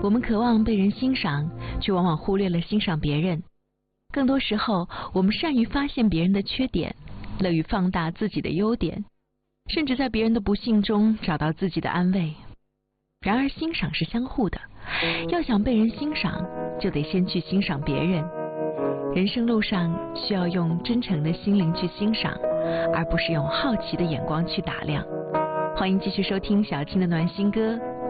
我们渴望被人欣赏，却往往忽略了欣赏别人。更多时候，我们善于发现别人的缺点，乐于放大自己的优点，甚至在别人的不幸中找到自己的安慰。然而欣赏是相互的，要想被人欣赏，就得先去欣赏别人。人生路上需要用真诚的心灵去欣赏，而不是用好奇的眼光去打量。欢迎继续收听小青的暖心歌。